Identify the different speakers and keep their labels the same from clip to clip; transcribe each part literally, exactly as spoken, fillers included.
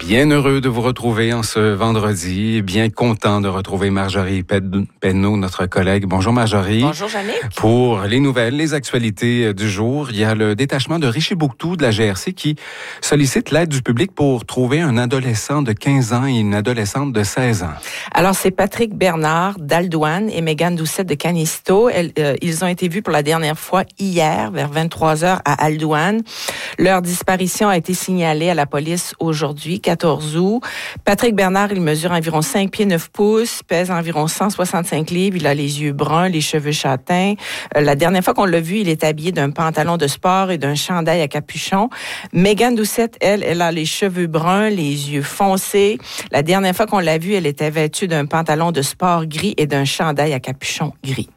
Speaker 1: Bien heureux de vous retrouver en ce vendredi. Bien content de retrouver Marjorie Penneau, notre collègue. Bonjour Marjorie.
Speaker 2: Bonjour Jannick.
Speaker 1: Pour les nouvelles, les actualités du jour, il y a le détachement de Richibouctou de la G R C qui sollicite l'aide du public pour trouver un adolescent de quinze ans et une adolescente de seize ans.
Speaker 2: Alors c'est Patrick Bernard d'Aldouane et Mégane Doucette de Canisto. Elles, euh, ils ont été vus pour la dernière fois hier vers vingt-trois heures à Aldouane. Leur disparition a été signalée à la police aujourd'hui, quatorze août. Patrick Bernard, il mesure environ cinq pieds neuf pouces, pèse environ cent soixante-cinq livres, il a les yeux bruns, les cheveux châtains. Euh, la dernière fois qu'on l'a vu, il est habillé d'un pantalon de sport et d'un chandail à capuchon. Mégane Doucette, elle, elle a les cheveux bruns, les yeux foncés. La dernière fois qu'on l'a vue, elle était vêtue d'un pantalon de sport gris et d'un chandail à capuchon gris.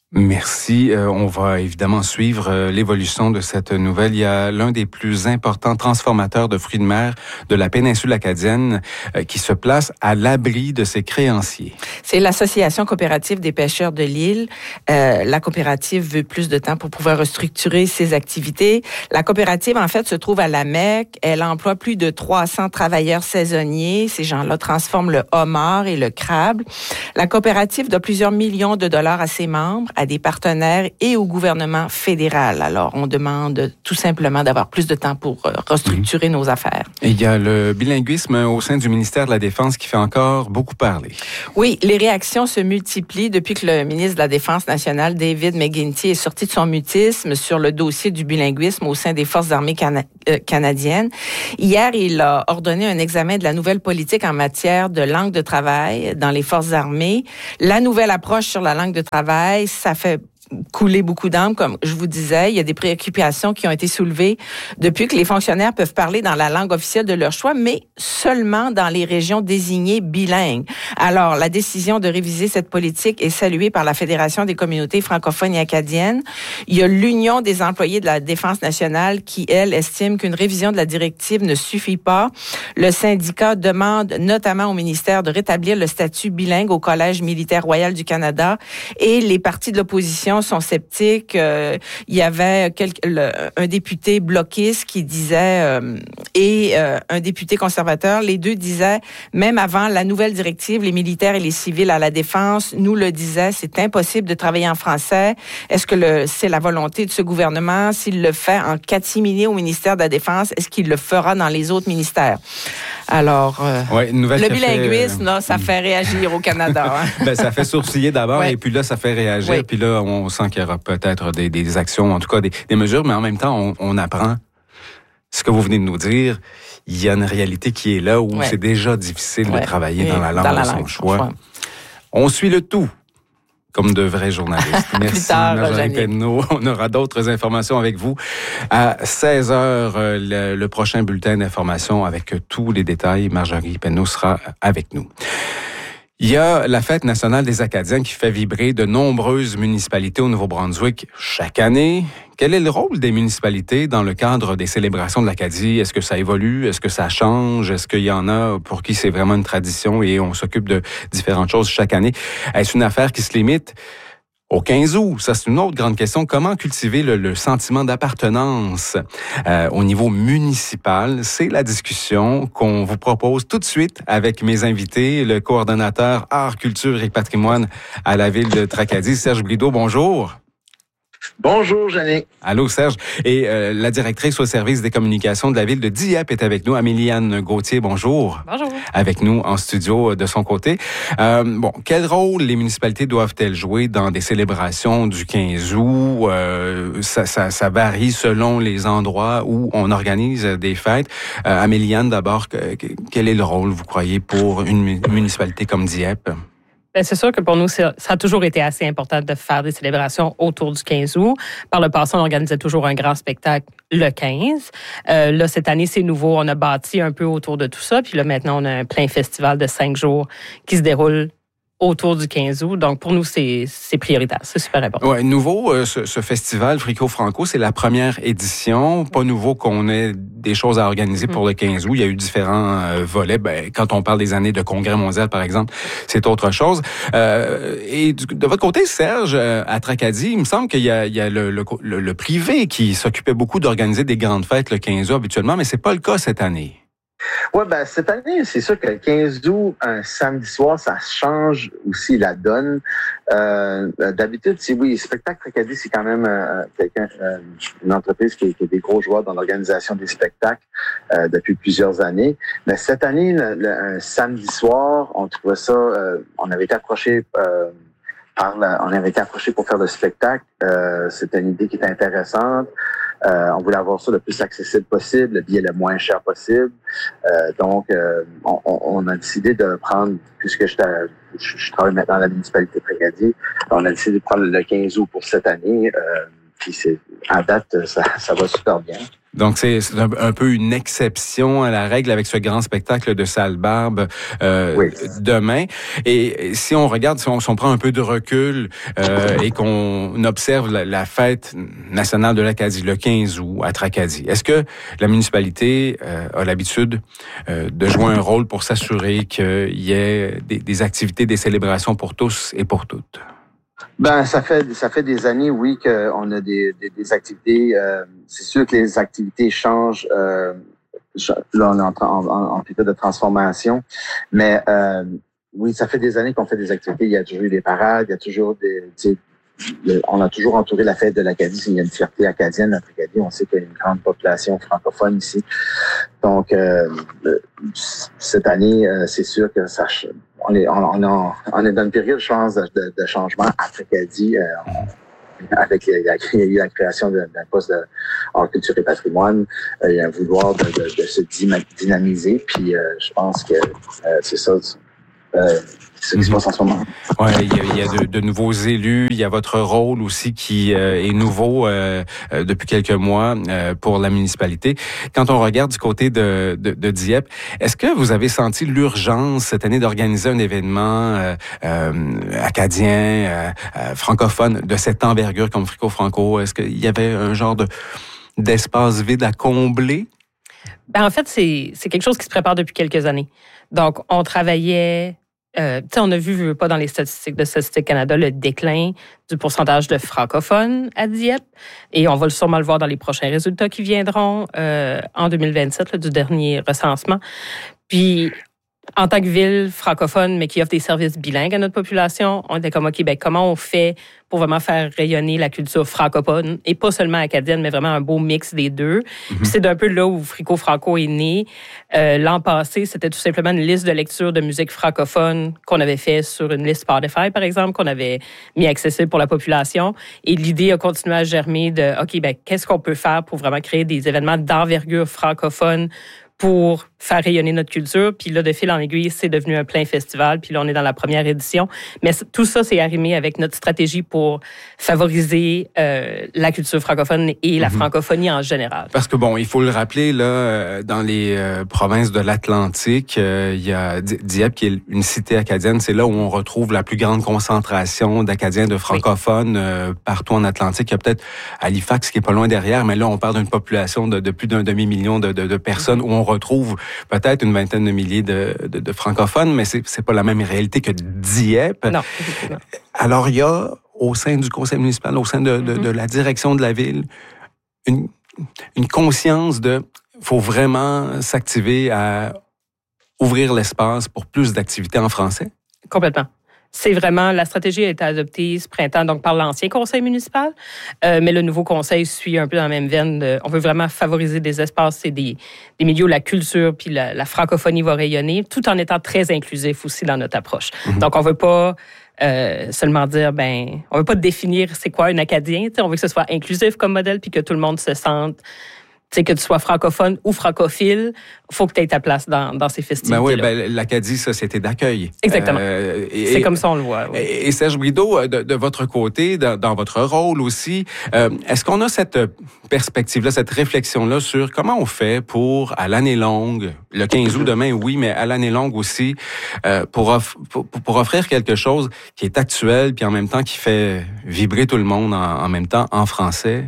Speaker 1: Merci. Euh, on va évidemment suivre euh, l'évolution de cette nouvelle. Il y a l'un des plus importants transformateurs de fruits de mer de la péninsule acadienne euh, qui se place à l'abri de ses créanciers.
Speaker 2: C'est l'Association coopérative des pêcheurs de l'île. Euh, la coopérative veut plus de temps pour pouvoir restructurer ses activités. La coopérative, en fait, se trouve à la Mecque. Elle emploie plus de trois cents travailleurs saisonniers. Ces gens-là transforment le homard et le crabe. La coopérative doit plusieurs millions de dollars à ses membres, à des partenaires et au gouvernement fédéral. Alors, on demande tout simplement d'avoir plus de temps pour restructurer mmh. nos affaires.
Speaker 1: Et il y a le bilinguisme au sein du ministère de la Défense qui fait encore beaucoup parler.
Speaker 2: Oui, les réactions se multiplient depuis que le ministre de la Défense nationale, David McGuinty, est sorti de son mutisme sur le dossier du bilinguisme au sein des Forces armées cana- euh, canadiennes. Hier, il a ordonné un examen de la nouvelle politique en matière de langue de travail dans les Forces armées. La nouvelle approche sur la langue de travail, ça fait couler beaucoup d'âme, comme je vous disais. Il y a des préoccupations qui ont été soulevées depuis que les fonctionnaires peuvent parler dans la langue officielle de leur choix, mais seulement dans les régions désignées bilingues. Alors, la décision de réviser cette politique est saluée par la Fédération des communautés francophones et acadiennes. Il y a l'Union des employés de la Défense nationale qui, elle, estime qu'une révision de la directive ne suffit pas. Le syndicat demande notamment au ministère de rétablir le statut bilingue au Collège militaire royal du Canada et les partis de l'opposition sont sceptiques. Euh, il y avait quelque, le, un député bloquiste qui disait, euh, et euh, un député conservateur, les deux disaient, même avant la nouvelle directive, les militaires et les civils à la défense nous le disaient, c'est impossible de travailler en français. Est-ce que le, c'est la volonté de ce gouvernement? S'il le fait en catimini au ministère de la Défense, est-ce qu'il le fera dans les autres ministères? Alors, euh, ouais, le bilinguisme, fait, euh, là, ça fait réagir au Canada. Hein?
Speaker 1: Ben, ça fait sourciller d'abord, ouais. Et puis là, ça fait réagir. Ouais. Puis là, on sent qu'il y aura peut-être des, des actions, en tout cas des, des mesures, mais en même temps, on, on apprend ce que vous venez de nous dire. Il y a une réalité qui est là où ouais. c'est déjà difficile ouais. de travailler et dans la langue dans la de son langue, choix. choix. On suit le tout. Comme de vrais journalistes. Merci, Marjorie Penneau. On aura d'autres informations avec vous. À seize heures, le, le prochain bulletin d'information avec tous les détails. Marjorie Penneau sera avec nous. Il y a la Fête nationale des Acadiens qui fait vibrer de nombreuses municipalités au Nouveau-Brunswick chaque année. Quel est le rôle des municipalités dans le cadre des célébrations de l'Acadie? Est-ce que ça évolue? Est-ce que ça change? Est-ce qu'il y en a pour qui c'est vraiment une tradition et on s'occupe de différentes choses chaque année? Est-ce une affaire qui se limite au quinze août? Ça, c'est une autre grande question. Comment cultiver le, le sentiment d'appartenance euh, au niveau municipal? C'est la discussion qu'on vous propose tout de suite avec mes invités, le coordonnateur Art, Culture et Patrimoine à la Ville de Tracadie, Serge Brideau. Bonjour.
Speaker 3: Bonjour, Jannick.
Speaker 1: Allô, Serge. Et euh, la directrice au service des communications de la Ville de Dieppe est avec nous, Amélie-Anne Gauthier. Bonjour.
Speaker 4: Bonjour. Avec
Speaker 1: nous en studio de son côté. Euh, bon, quel rôle les municipalités doivent-elles jouer dans des célébrations du quinze août? Euh, ça, ça, ça varie selon les endroits où on organise des fêtes. Euh, Amélie-Anne, d'abord, que, que, quel est le rôle, vous croyez, pour une municipalité comme Dieppe?
Speaker 4: Bien, c'est sûr que pour nous, ça a toujours été assez important de faire des célébrations autour du quinze août. Par le passé, on organisait toujours un grand spectacle le quinze. Euh, là, cette année, c'est nouveau. On a bâti un peu autour de tout ça. Puis là, maintenant, on a un plein festival de cinq jours qui se déroule autour du quinze août. Donc, pour nous, c'est, c'est prioritaire. C'est super important.
Speaker 1: Ouais, nouveau, euh, ce, ce festival Frico-Franco, c'est la première édition. Pas nouveau qu'on ait des choses à organiser pour mm. le quinze août. Il y a eu différents euh, volets. Ben, quand on parle des années de congrès mondial, par exemple, c'est autre chose. Euh, et du, de votre côté, Serge, à Tracadie, il me semble qu'il y a, il y a le, le, le, le privé qui s'occupait beaucoup d'organiser des grandes fêtes le quinze août habituellement, mais c'est pas le cas cette année.
Speaker 3: Oui, ben cette année, c'est sûr que le quinze août, un samedi soir, ça change aussi la donne. Euh, d'habitude, c'est oui, Spectacle Tracadie, c'est quand même euh, quelqu'un, euh, une entreprise qui, qui a des gros joueurs dans l'organisation des spectacles euh, depuis plusieurs années. Mais cette année, le, le, un samedi soir, on trouvait ça, euh, on avait été approché euh, par la, on avait été approché pour faire le spectacle. Euh, c'était une idée qui était intéressante. Euh, on voulait avoir ça le plus accessible possible, le billet le moins cher possible. Euh, donc, euh, on, on a décidé de prendre, puisque je, je, je travaille maintenant à la municipalité de Tracadie, on a décidé de prendre le quinze août pour cette année. Euh, puis c'est, à date, ça, ça va super bien.
Speaker 1: Donc, c'est, c'est un, un peu une exception à la règle avec ce grand spectacle de Salle-Barbe euh, oui. demain. Et si on regarde, si on, si on prend un peu de recul euh, et qu'on observe la, la fête nationale de l'Acadie le quinze août à Tracadie, est-ce que la municipalité euh, a l'habitude euh, de jouer un rôle pour s'assurer qu'il y ait des, des activités, des célébrations pour tous et pour toutes?
Speaker 3: Ben, ça fait ça fait des années, oui, qu'on a des, des, des activités. Euh, c'est sûr que les activités changent. Euh, là, on est en, en, en période de transformation, mais euh, oui, ça fait des années qu'on fait des activités. Il y a toujours eu des parades, il y a toujours des. Le, on a toujours entouré la fête de l'Acadie. Il y a une fierté acadienne, notre Acadie. On sait qu'il y a une grande population francophone ici. Donc, euh, cette année, euh, c'est sûr que ça. On est, on, on, on est dans une période, je pense, de, de, de changement à Tracadie. Euh, on, avec, il y a eu la création d'un poste de hors culture et patrimoine. Euh, il y a un vouloir de, de, de se dynamiser. Puis, euh, je pense que euh, c'est ça. Euh, ce qui se passe en ce moment.
Speaker 1: Ouais, il y a, il y a de, de nouveaux élus. Il y a votre rôle aussi qui euh, est nouveau euh, euh, depuis quelques mois euh, pour la municipalité. Quand on regarde du côté de, de, de Dieppe, est-ce que vous avez senti l'urgence cette année d'organiser un événement euh, euh, acadien, euh, euh, francophone de cette envergure comme Frico Franco? Est-ce qu'il y avait un genre de d'espace vide à combler?
Speaker 4: Ben en fait, c'est c'est quelque chose qui se prépare depuis quelques années. Donc, on travaillait. Euh, tu sais, on a vu, vu pas dans les statistiques de Statistique Canada, le déclin du pourcentage de francophones à Dieppe. Et on va sûrement le voir dans les prochains résultats qui viendront euh, en deux mille vingt-sept, là, du dernier recensement. Puis, en tant que ville francophone, mais qui offre des services bilingues à notre population, on était comme, OK, ben, comment on fait pour vraiment faire rayonner la culture francophone, et pas seulement acadienne, mais vraiment un beau mix des deux. Mm-hmm. Puis c'est d'un peu là où Frico Franco est né. Euh, l'an passé, c'était tout simplement une liste de lecture de musique francophone qu'on avait fait sur une liste Spotify, par exemple, qu'on avait mis accessible pour la population. Et l'idée a continué à germer de, OK, ben, qu'est-ce qu'on peut faire pour vraiment créer des événements d'envergure francophone pour faire rayonner notre culture. Puis là, de fil en aiguille, c'est devenu un plein festival. Puis là, on est dans la première édition. Mais tout ça, c'est arrimé avec notre stratégie pour favoriser euh, la culture francophone et la mm-hmm. francophonie en général.
Speaker 1: Parce que, bon, il faut le rappeler, là, dans les euh, provinces de l'Atlantique, euh, il y a Dieppe, qui est une cité acadienne. C'est là où on retrouve la plus grande concentration d'Acadiens, de francophones oui. euh, partout en Atlantique. Il y a peut-être Halifax, qui est pas loin derrière, mais là, on parle d'une population de, de plus d'un demi-million de, de, de personnes mm-hmm. où on retrouve peut-être une vingtaine de milliers de, de, de francophones, mais c'est, c'est pas la même réalité que Dieppe.
Speaker 4: Non.
Speaker 1: Alors, il y a, au sein du conseil municipal, au sein de, de, mm-hmm. de la direction de la ville, une, une conscience de, faut vraiment s'activer à ouvrir l'espace pour plus d'activités en français?
Speaker 4: Complètement. C'est vraiment, la stratégie a été adoptée ce printemps, donc par l'ancien conseil municipal, euh, mais le nouveau conseil suit un peu dans la même veine. De, on veut vraiment favoriser des espaces et des, des milieux où la culture puis la, la francophonie va rayonner, tout en étant très inclusif aussi dans notre approche. Mm-hmm. Donc, on veut pas euh, seulement dire, ben, on veut pas définir c'est quoi un Acadien, on veut que ce soit inclusif comme modèle puis que tout le monde se sente... Tu sais, que tu sois francophone ou francophile, il faut que tu aies ta place dans, dans ces festivités.
Speaker 1: Ben oui, ben, l'Acadie, ça, c'était d'accueil.
Speaker 4: Exactement. Euh, et, C'est comme ça, on le voit. Oui.
Speaker 1: Et, et Serge Brideau, de, de votre côté, dans, dans votre rôle aussi, euh, est-ce qu'on a cette perspective-là, cette réflexion-là sur comment on fait pour, à l'année longue, le quinze août demain, oui, mais à l'année longue aussi, euh, pour, off- pour, pour offrir quelque chose qui est actuel, puis en même temps qui fait vibrer tout le monde en, en même temps en français?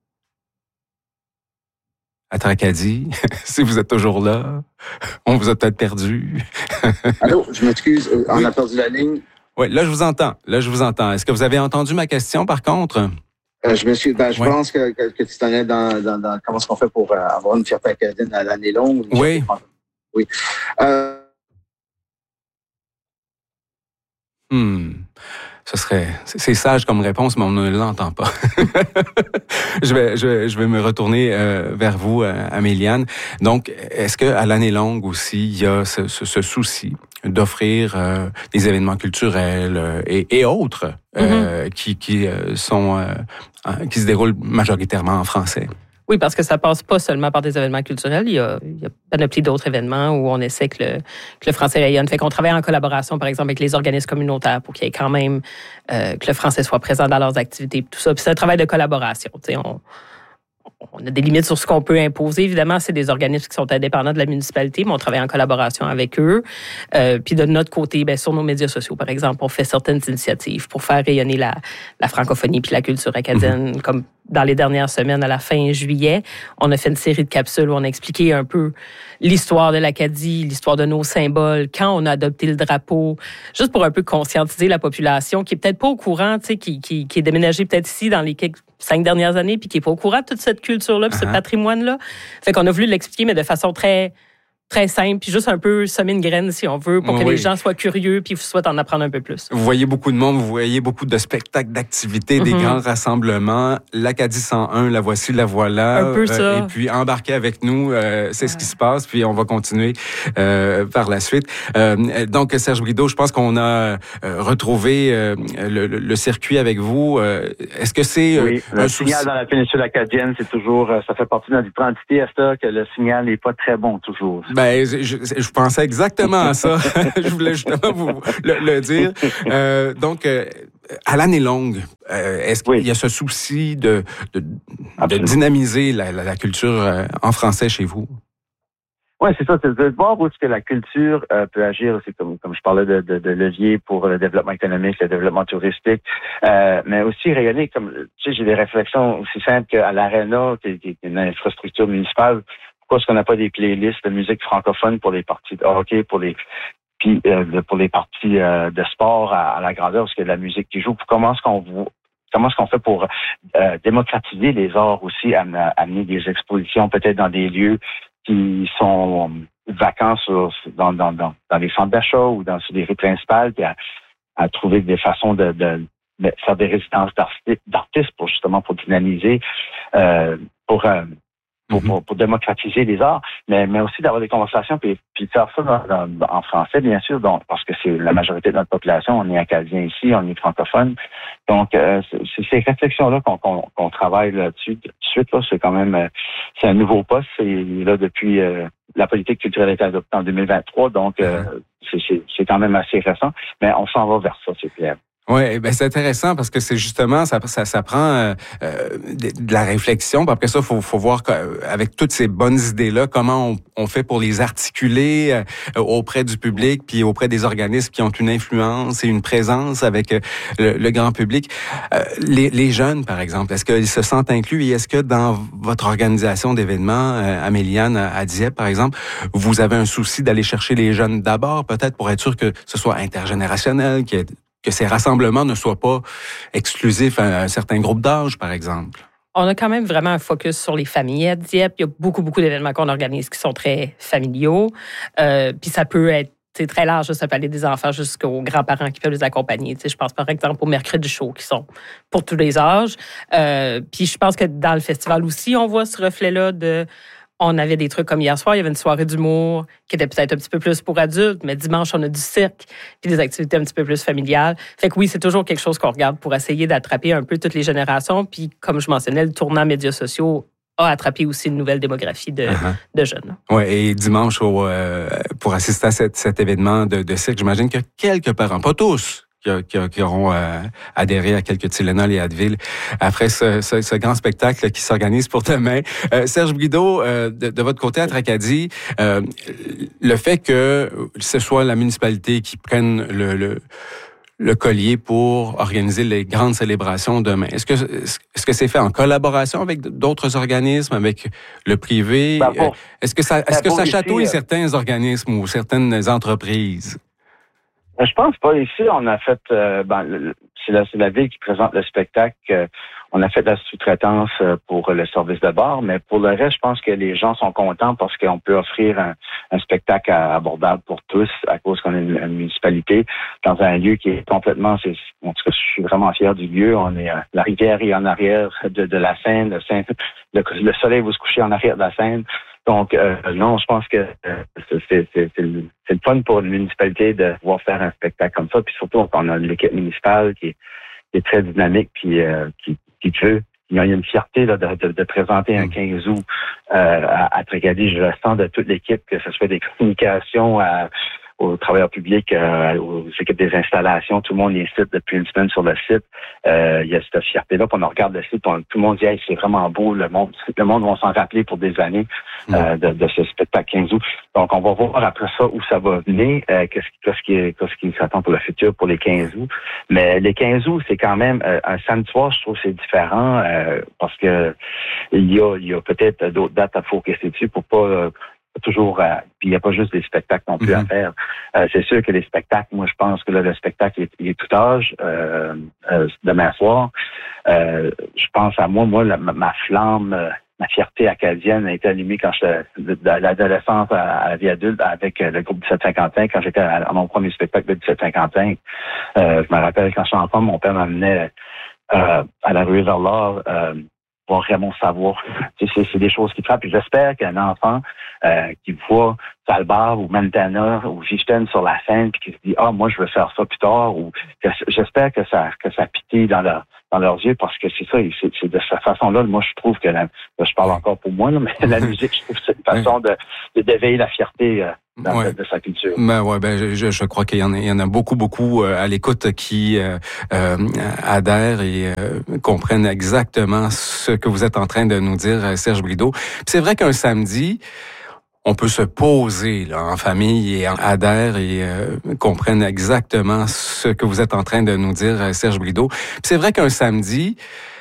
Speaker 1: À Tracadie, si vous êtes toujours là, on vous a peut-être perdu.
Speaker 3: Allô, je m'excuse, on oui. a perdu la ligne.
Speaker 1: Oui, là je vous entends, là je vous entends. Est-ce que vous avez entendu ma question par contre?
Speaker 3: Euh, je m'excuse, ben, je oui. pense que, que, que tu t'en es dans, dans, dans comment est-ce qu'on fait pour euh, avoir une fierté acadienne à l'année longue.
Speaker 1: Oui.
Speaker 3: Oui. Euh...
Speaker 1: Hmm. Ce serait, c'est sage comme réponse, mais on ne l'entend pas. je vais, je vais, je vais me retourner euh, vers vous, euh, Améliane. Donc, est-ce que à l'année longue aussi, il y a ce, ce, ce souci d'offrir euh, des événements culturels euh, et, et autres euh, mm-hmm. qui, qui euh, sont, euh, qui se déroulent majoritairement en français?
Speaker 4: Oui, parce que ça passe pas seulement par des événements culturels. Il y a, il y a panoplie d'autres événements où on essaie que le, que le français rayonne. Fait qu'on travaille en collaboration, par exemple, avec les organismes communautaires pour qu'il y ait quand même euh, que le français soit présent dans leurs activités, tout ça. Puis c'est un travail de collaboration. Tu sais, on, on a des limites sur ce qu'on peut imposer. Évidemment, c'est des organismes qui sont indépendants de la municipalité, mais on travaille en collaboration avec eux. Euh, puis de notre côté, bien, sur nos médias sociaux, par exemple, on fait certaines initiatives pour faire rayonner la, la francophonie puis la culture acadienne, mmh. comme dans les dernières semaines, à la fin juillet, on a fait une série de capsules où on a expliqué un peu l'histoire de l'Acadie, l'histoire de nos symboles, quand on a adopté le drapeau, juste pour un peu conscientiser la population qui est peut-être pas au courant, tu sais, qui, qui, qui est déménagée peut-être ici dans les quelques, cinq dernières années, puis qui est pas au courant de toute cette culture-là, puis uh-huh. ce patrimoine-là. Fait qu'on a voulu l'expliquer, mais de façon très... très simple, puis juste un peu semer une graine, si on veut, pour oui, que les gens soient curieux puis souhaitent en apprendre un peu plus.
Speaker 1: Vous voyez beaucoup de monde, vous voyez beaucoup de spectacles, d'activités, mm-hmm. des grands rassemblements. L'Acadie cent un, la voici, la voilà.
Speaker 4: Un peu ça.
Speaker 1: Euh, et puis, embarquez avec nous, euh, c'est ouais. ce qui se passe, puis on va continuer euh, par la suite. Euh, donc, Serge Brideau, je pense qu'on a euh, retrouvé euh, le, le circuit avec vous. Euh, est-ce que c'est euh,
Speaker 5: oui, un le souci? Signal dans la péninsule acadienne, c'est toujours, ça fait partie de notre identité, à ça, que le signal n'est pas très bon, toujours.
Speaker 1: Ben, je, je pensais exactement à ça. Je voulais justement vous le, le dire. Euh, donc, euh, à l'année longue, euh, est-ce qu'il oui. y a ce souci de, de, de dynamiser la, la, la culture euh, en français chez vous?
Speaker 5: Oui, c'est ça. C'est de voir où est-ce que la culture euh, peut agir. C'est comme, comme je parlais de, de, de levier pour le développement économique, le développement touristique, euh, mais aussi rayonner. Comme, tu sais, j'ai des réflexions aussi simples qu'à l'Arena, qui est une infrastructure municipale. Pourquoi est-ce qu'on n'a pas des playlists de musique francophone pour les parties de hockey, pour les puis euh, pour les parties euh, de sport à, à la grandeur, parce qu'il y a de la musique qui joue. Comment est-ce qu'on comment est-ce qu'on fait pour euh, démocratiser les arts aussi, amener, amener des expositions peut-être dans des lieux qui sont vacants sur, dans, dans, dans, dans les centres d'achat ou dans sur les rues principales, puis à, à trouver des façons de, de, de faire des résidences d'artistes pour justement pour dynamiser, euh, pour euh, Pour, pour, pour démocratiser les arts, mais, mais aussi d'avoir des conversations, puis, puis de faire ça dans, dans, en français, bien sûr, donc, parce que c'est la majorité de notre population, on est acadien ici, on est francophone. Donc, euh, c'est ces réflexions-là qu'on, qu'on, qu'on travaille là-dessus. Tout de suite, là, c'est quand même, euh, c'est un nouveau poste, c'est là depuis, euh, la politique culturelle a été adoptée en deux mille vingt-trois, donc euh, c'est, c'est, c'est quand même assez récent, mais on s'en va vers ça, c'est clair.
Speaker 1: Oui, ben c'est intéressant parce que c'est justement ça ça, ça prend euh, de, de la réflexion. Puis après ça, faut faut voir avec toutes ces bonnes idées là comment on, on fait pour les articuler euh, auprès du public puis auprès des organismes qui ont une influence et une présence avec euh, le, le grand public. Euh, les, les jeunes, par exemple, est-ce qu'ils se sentent inclus et est-ce que dans votre organisation d'événements, euh, Améliane à Dieppe, par exemple, vous avez un souci d'aller chercher les jeunes d'abord, peut-être pour être sûr que ce soit intergénérationnel, qu'il y ait que ces rassemblements ne soient pas exclusifs à un certain groupe d'âge, par exemple?
Speaker 4: On a quand même vraiment un focus sur les familles à Dieppe. Il y a beaucoup, beaucoup d'événements qu'on organise qui sont très familiaux. Euh, puis ça peut être c'est très large, ça peut aller des enfants jusqu'aux grands-parents qui peuvent les accompagner. Tu sais, je pense par exemple au mercredi chaud qui sont pour tous les âges. Euh, puis je pense que dans le festival aussi, on voit ce reflet-là de... On avait des trucs comme hier soir, il y avait une soirée d'humour qui était peut-être un petit peu plus pour adultes, mais dimanche, on a du cirque puis des activités un petit peu plus familiales. Fait que oui, c'est toujours quelque chose qu'on regarde pour essayer d'attraper un peu toutes les générations. Puis comme je mentionnais, le tournant médias sociaux a attrapé aussi une nouvelle démographie de, uh-huh. de jeunes.
Speaker 1: Oui, et dimanche, au, euh, pour assister à cet, cet événement de, de cirque, j'imagine qu'il y a quelques parents, pas tous, Qui, qui, qui auront euh, adhéré à quelques Tylenol et Advil après ce, ce, ce grand spectacle qui s'organise pour demain. Euh, Serge Brideau, euh, de, de votre côté à Tracadie, euh, le fait que ce soit la municipalité qui prenne le, le, le collier pour organiser les grandes célébrations demain, est-ce que, est-ce que c'est fait en collaboration avec d'autres organismes, avec le privé?
Speaker 5: Ben pour,
Speaker 1: est-ce que ça, est-ce que ça chatouille
Speaker 5: ici,
Speaker 1: certains organismes ou certaines entreprises?
Speaker 5: Je pense pas. Ici, on a fait... Euh, ben, c'est, la, c'est la ville qui présente le spectacle. Euh, on a fait de la sous-traitance pour le service de bar, mais pour le reste, je pense que les gens sont contents parce qu'on peut offrir un, un spectacle abordable pour tous à cause qu'on est une, une municipalité dans un lieu qui est complètement, c'est, en tout cas, je suis vraiment fier du lieu. On est, la rivière est en arrière de, de la Seine, le, Seine, le, le soleil va se coucher en arrière de la Seine. Donc, euh, non, je pense que euh, c'est, c'est, c'est, le, c'est le fun pour une municipalité de pouvoir faire un spectacle comme ça. Puis surtout, on a l'équipe municipale qui est, qui est très dynamique, puis euh, qui, qui veut. Il y a une fierté là, de, de, de présenter un quinze août euh, à, à Tracadie. Je le sens de toute l'équipe, que ce soit des communications à, aux travailleurs publics, euh, aux équipes des installations. Tout le monde est ici depuis une semaine sur le site. Euh, il y a cette fierté-là. Puis on regarde le site, on, tout le monde dit hey, c'est vraiment beau. Le monde, le monde va s'en rappeler pour des années euh, de, de ce spectacle quinze août. Donc on va voir après ça où ça va venir, euh, qu'est-ce, qu'est-ce qui qu'est-ce qui s'attend pour le futur pour les quinze août. Mais les quinze août, c'est quand même euh, un samedi soir, je trouve que c'est différent euh, parce que il y a, il y a peut-être d'autres dates à focuser dessus pour pas euh, toujours, euh, puis il n'y a pas juste des spectacles non plus mm-hmm. à faire. Euh, c'est sûr que les spectacles, moi je pense que là, le spectacle est, il est tout âge euh, euh, demain soir. Euh, je pense à moi, moi la, ma flamme, euh, ma fierté acadienne a été allumée quand j'étais de, de l'adolescence à, à la vie adulte avec le groupe dix-sept cinquante-cinq, quand j'étais à, à mon premier spectacle de dix-sept cinquante-cinq. Euh, je me rappelle quand j'étais enfant, mon père m'amenait euh, à la rue vers l'or. Euh, voir Raymond Savoie. C'est, c'est des choses qui frappent. Et j'espère qu'un enfant euh, qui voit Salbar ou Montana ou Vichten sur la scène puis qui se dit « Ah, moi, je veux faire ça plus tard » ou que, j'espère que ça que ça piqué dans leur dans leurs yeux parce que c'est ça, c'est, c'est de cette façon-là. Moi, je trouve que la, je parle encore pour moi, là, mais la musique, je trouve que c'est une façon de, de d'éveiller la fierté euh, dans, ouais. de, de sa culture.
Speaker 1: Ben ouais, ben je, je crois qu'il y en a, il y en a beaucoup, beaucoup euh, à l'écoute qui euh, euh, adhèrent et euh, comprennent exactement ce que vous êtes en train de nous dire, Serge Brideau. Puis c'est vrai qu'un samedi, on peut se poser là, en famille et en adhèrent et euh, comprennent exactement ce que vous êtes en train de nous dire, Serge Brideau. Puis c'est vrai qu'un samedi,